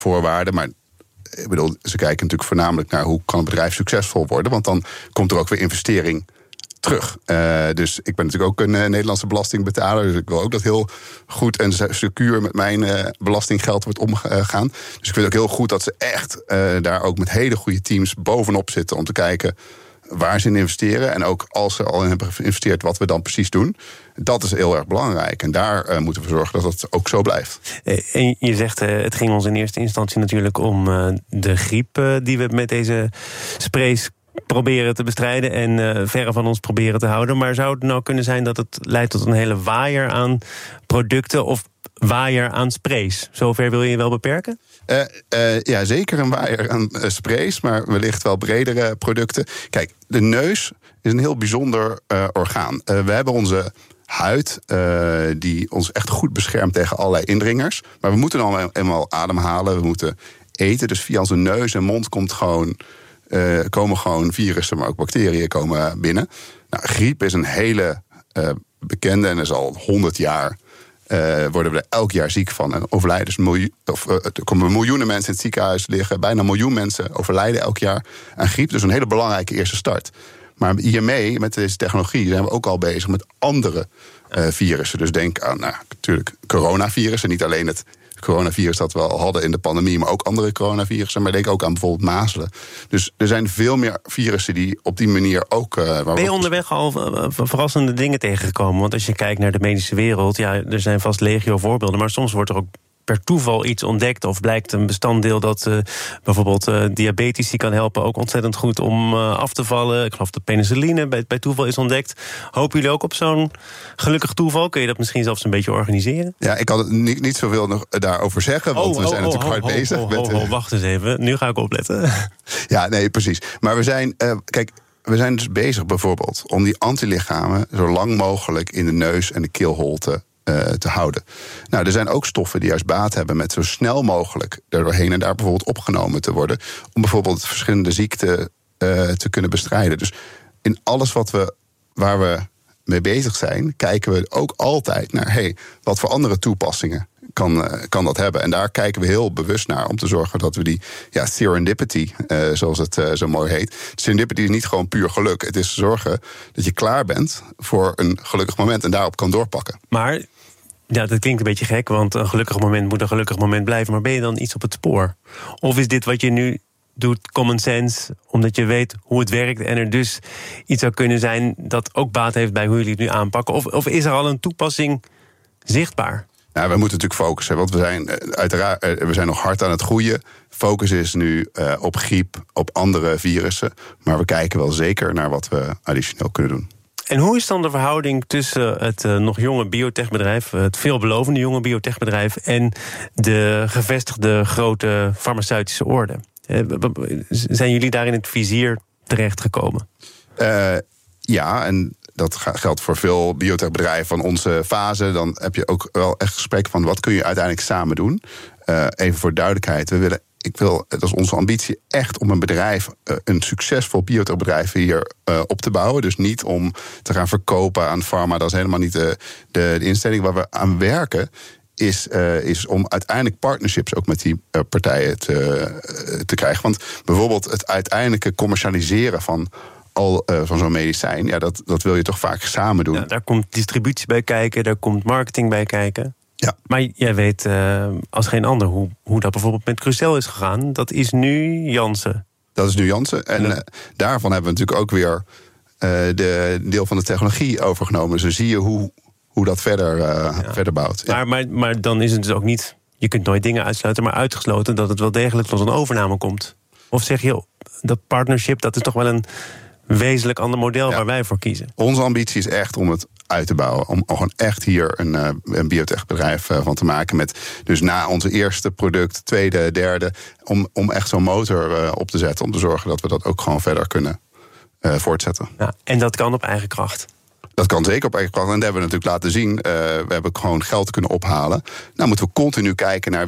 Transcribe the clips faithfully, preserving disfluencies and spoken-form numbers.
voorwaarden. Maar ik bedoel, ze kijken natuurlijk voornamelijk naar hoe kan een bedrijf succesvol worden. Want dan komt er ook weer investering terug. Uh, dus ik ben natuurlijk ook een uh, Nederlandse belastingbetaler. Dus ik wil ook dat heel goed en secuur met mijn uh, belastinggeld wordt omgegaan. Dus ik vind ook heel goed dat ze echt uh, daar ook met hele goede teams bovenop zitten om te kijken waar ze in investeren. En ook als ze al in hebben geïnvesteerd, wat we dan precies doen. Dat is heel erg belangrijk. En daar uh, moeten we zorgen dat dat ook zo blijft. En je zegt, uh, het ging ons in eerste instantie natuurlijk om uh, de griep uh, die we met deze sprays proberen te bestrijden en uh, verre van ons proberen te houden. Maar zou het nou kunnen zijn dat het leidt tot een hele waaier aan producten of waaier aan sprays? Zover wil je je wel beperken? Uh, uh, ja, zeker een waaier aan uh, sprays, maar wellicht wel bredere producten. Kijk, de neus is een heel bijzonder uh, orgaan. Uh, we hebben onze huid uh, die ons echt goed beschermt tegen allerlei indringers. Maar we moeten dan eenmaal ademhalen, we moeten eten. Dus via onze neus en mond komt gewoon, uh, komen gewoon virussen, maar ook bacteriën komen binnen. Nou, griep is een hele uh, bekende en is al honderd jaar. Uh, worden we er elk jaar ziek van. En overlijden dus miljoen, of, uh, er komen miljoenen mensen in het ziekenhuis liggen. Bijna een miljoen mensen overlijden elk jaar aan griep. Dus een hele belangrijke eerste start. Maar hiermee, met deze technologie, zijn we ook al bezig met andere uh, virussen. Dus denk aan, nou, natuurlijk coronavirussen. Niet alleen het coronavirus dat we al hadden in de pandemie, maar ook andere coronavirussen. Maar denk ook aan bijvoorbeeld mazelen. Dus er zijn veel meer virussen die op die manier ook... Uh, waar ben je ook onderweg al verrassende dingen tegengekomen? Want als je kijkt naar de medische wereld, ja, er zijn vast legio voorbeelden, maar soms wordt er ook per toeval iets ontdekt of blijkt een bestanddeel dat uh, bijvoorbeeld uh, diabetici kan helpen, ook ontzettend goed om uh, af te vallen. Ik geloof dat penicilline bij, bij toeval is ontdekt. Hopen jullie ook op zo'n gelukkig toeval? Kun je dat misschien zelfs een beetje organiseren? Ja, ik kan het niet, niet zoveel nog daarover zeggen, want oh, we zijn oh, natuurlijk oh, hard oh, bezig. Oh, oh, met, oh, oh, wacht eens even, nu ga ik opletten. Ja, nee, precies. Maar we zijn, uh, kijk, we zijn dus bezig bijvoorbeeld om die antilichamen zo lang mogelijk in de neus en de keelholte Uh, te houden. Nou, er zijn ook stoffen die juist baat hebben met zo snel mogelijk er doorheen en daar bijvoorbeeld opgenomen te worden, om bijvoorbeeld verschillende ziekten uh, te kunnen bestrijden. Dus in alles wat we, waar we mee bezig zijn, kijken we ook altijd naar, hey, wat voor andere toepassingen kan, uh, kan dat hebben? En daar kijken we heel bewust naar om te zorgen dat we die ja, serendipity, uh, zoals het uh, zo mooi heet. Serendipity is niet gewoon puur geluk. Het is zorgen dat je klaar bent voor een gelukkig moment en daarop kan doorpakken. Maar ja, dat klinkt een beetje gek, want een gelukkig moment moet een gelukkig moment blijven. Maar ben je dan iets op het spoor? Of is dit wat je nu doet common sense, omdat je weet hoe het werkt en er dus iets zou kunnen zijn dat ook baat heeft bij hoe jullie het nu aanpakken? Of, of is er al een toepassing zichtbaar? Nou, we moeten natuurlijk focussen, want we zijn uiteraard we zijn nog hard aan het groeien. Focus is nu uh, op griep, op andere virussen. Maar we kijken wel zeker naar wat we additioneel kunnen doen. En hoe is dan de verhouding tussen het uh, nog jonge biotechbedrijf, het veelbelovende jonge biotechbedrijf, en de gevestigde grote farmaceutische orde? Uh, zijn jullie daar in het vizier terechtgekomen? Uh, ja, en dat geldt voor veel biotechbedrijven van onze fase. Dan heb je ook wel echt gesprek van wat kun je uiteindelijk samen doen. Uh, even voor duidelijkheid, we willen, ik wil, dat is onze ambitie, echt om een bedrijf, uh, een succesvol biotechbedrijf hier uh, op te bouwen. Dus niet om te gaan verkopen aan pharma. Dat is helemaal niet de, de, de instelling waar we aan werken. Is, uh, is om uiteindelijk partnerships ook met die uh, partijen te, uh, te krijgen. Want bijvoorbeeld het uiteindelijke commercialiseren van al uh, van zo'n medicijn, ja, dat, dat wil je toch vaak samen doen. Ja, daar komt distributie bij kijken, daar komt marketing bij kijken. Ja. Maar jij weet uh, als geen ander hoe, hoe dat bijvoorbeeld met Crucel is gegaan. Dat is nu Janssen. Dat is nu Janssen. En uh, daarvan hebben we natuurlijk ook weer uh, de deel van de technologie overgenomen. Dus dan zie je hoe, hoe dat verder, uh, ja. verder bouwt. Ja. Maar, maar, maar dan is het dus ook niet, je kunt nooit dingen uitsluiten, maar uitgesloten dat het wel degelijk tot een overname komt. Of zeg je, dat partnership, dat is toch wel een wezenlijk ander model ja. waar wij voor kiezen? Onze ambitie is echt om het uit te bouwen. Om gewoon echt hier een, uh, een biotechbedrijf uh, van te maken. Met dus na onze eerste product, tweede, derde, om, om echt zo'n motor uh, op te zetten. Om te zorgen dat we dat ook gewoon verder kunnen uh, voortzetten. Ja, en dat kan op eigen kracht? Dat kan zeker op eigen kracht. En dat hebben we natuurlijk laten zien. Uh, we hebben gewoon geld kunnen ophalen. Nou moeten we continu kijken naar weer de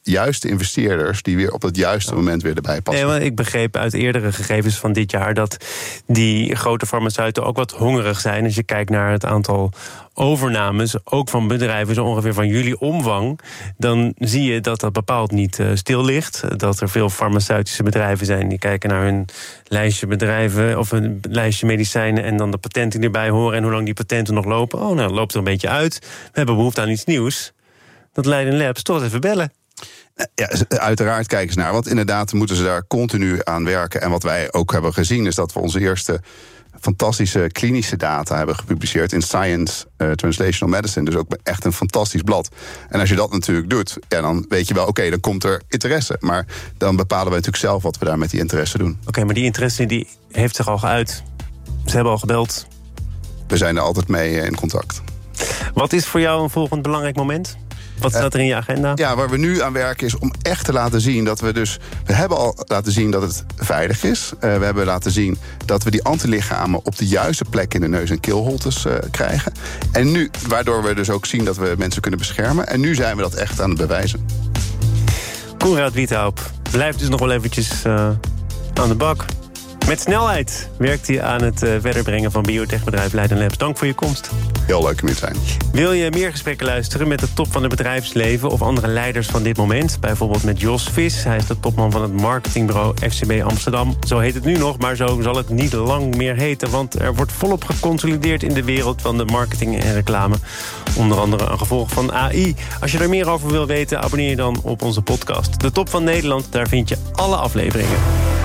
juiste investeerders die weer op het juiste moment weer erbij passen. Nee, maar ik begreep uit eerdere gegevens van dit jaar dat die grote farmaceuten ook wat hongerig zijn. Als je kijkt naar het aantal overnames, ook van bedrijven, zo ongeveer van jullie omvang, dan zie je dat dat bepaald niet uh, stil ligt. Dat er veel farmaceutische bedrijven zijn die kijken naar hun lijstje bedrijven of een lijstje medicijnen en dan de patenten die erbij horen en hoe lang die patenten nog lopen. Oh, nou, loopt er een beetje uit. We hebben behoefte aan iets nieuws. Dat Leiden Labs toch even bellen. Ja, uiteraard kijken ze naar. Want inderdaad moeten ze daar continu aan werken. En wat wij ook hebben gezien is dat we onze eerste fantastische klinische data hebben gepubliceerd in Science uh, Translational Medicine. Dus ook echt een fantastisch blad. En als je dat natuurlijk doet, ja, dan weet je wel, oké, okay, dan komt er interesse. Maar dan bepalen we natuurlijk zelf wat we daar met die interesse doen. Oké, okay, maar die interesse die heeft zich al geuit. Ze hebben al gebeld. We zijn er altijd mee in contact. Wat is voor jou een volgend belangrijk moment? Wat staat er in je agenda? Ja, waar we nu aan werken is om echt te laten zien dat we dus... We hebben al laten zien dat het veilig is. Uh, we hebben laten zien dat we die antilichamen op de juiste plek in de neus- en keelholtes uh, krijgen. En nu, waardoor we dus ook zien dat we mensen kunnen beschermen. En nu zijn we dat echt aan het bewijzen. Koenraad Wiethoop blijft dus nog wel eventjes uh, aan de bak. Met snelheid werkt hij aan het uh, verder brengen van biotechbedrijf Leiden Labs. Dank voor je komst. Heel leuk om hier te zijn. Wil je meer gesprekken luisteren met de top van het bedrijfsleven of andere leiders van dit moment? Bijvoorbeeld met Jos Vis. Hij is de topman van het marketingbureau F C B Amsterdam. Zo heet het nu nog, maar zo zal het niet lang meer heten. Want er wordt volop geconsolideerd in de wereld van de marketing en reclame. Onder andere een gevolg van A I. Als je er meer over wil weten, abonneer je dan op onze podcast. De Top van Nederland, daar vind je alle afleveringen.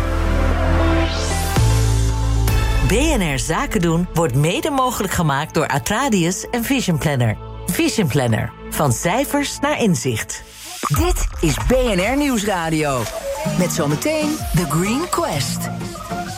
B N R Zaken doen wordt mede mogelijk gemaakt door Atradius en Vision Planner. Vision Planner. Van cijfers naar inzicht. Dit is B N R Nieuwsradio. Met zometeen The Green Quest.